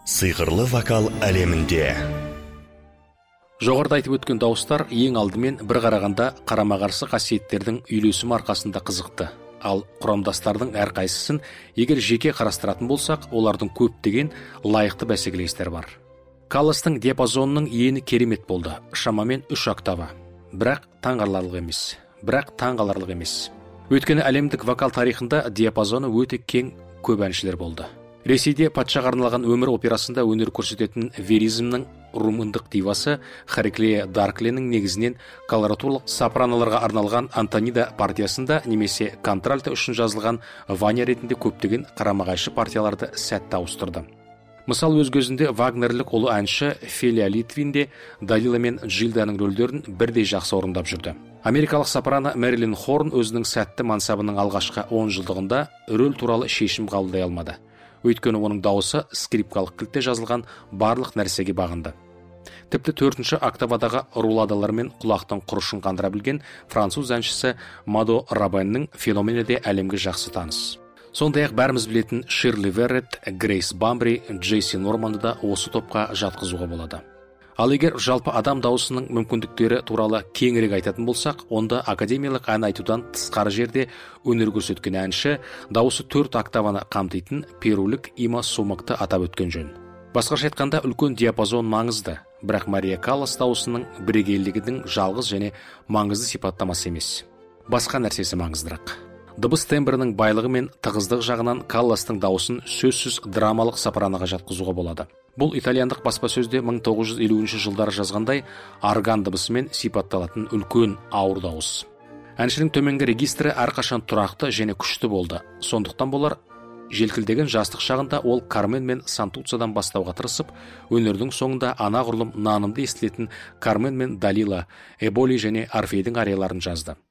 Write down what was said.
Сиқырлы вокал әлемінде. Жоғарыда айтып өткен дауыстар ең алдымен бір қарағанда қарама-қарсы қасиеттердің үйлесімі арқасында қызықты. Ал құрамдастардың әрқайсысын егер жеке қарастыратын болсақ, олардың көптеген лайықты бәсекелестер бар. Калластың диапазонының ені керемет болды, шамамен 3 октава. Бірақ таңғаларлық емес. Өйткені әлемдік вокал тарихында диапазоны өте кең көп әншілер болды. Ресейде патшаға арналған өмір операсында өнер көрсететін веризмнің румындық дивасы Хариклея Даркленің негізінен колоратурлық сопраналарға арналған Антонида партиясында немесе контральто үшін жазылған Ваня ретінде көптеген қарама-қайшы партияларды сәтті ауыстырды. Мысал өз көзінде вагнерлік ұлы әнші Фелия Литвинде Далила мен Джилданың рөлдерін бірдей жақсы орындап жүрді. Америкалық сопрано Мэрилин Хорн өзінің сәтті мансабының алғашқы 10 жылдығында рөл туралы шешім қабылдай алмады. Өйткені оның дауысы скрипкалық кілтте жазылған барлық нәрсеге бағынды. Тіпті 4-ші октавадағы руладалар мен құлақтың құрышын қандыра білген француз әншісі Мадо Рабеннің феномені де әлемге жақсы таныс. Сондай-ақ бәріміз білетін Ширли Веррет, Грейс Бамбри, Джесси Норманды да осы топқа жатқызуға болады. Ал егер жалпы адам дауысының мүмкіндіктері туралы кеңірек айтатын болсақ, онда академиялық ән айтудан тысқары жерде өнер көрсеткен әнші дауысы 4 октаваны қамтитын перулік Има Сумакты атап өткен жөн. Басқаша айтқанда үлкен диапазон маңызды, бірақ Мария Каллас дауысының бірегейлігінің жалғыз және маңызды сипаттамасы емес. Басқа нәрсесі маңыздырақ. Дыбыс тембрінің байлығы мен тығыздық жағынан Калластың дауысын сөзсіз драмалық сопраноға жатқызуға болады. Бұл итальяндық баспасөзде 1950 жылдары жазғандай орган дыбысымен сипатталатын үлкен ауыр дауыс. Әншінің төменгі регистрі әрқашан тұрақты және күшті болды. Сондықтан болар желкілдеген жастық шағында ол Кармен мен Сантуцадан бастауға тырысып, өнердің соңында анағұрлым нанымды естілетін Кармен мен Далила, Эболи және Орфейдің арияларын жазды.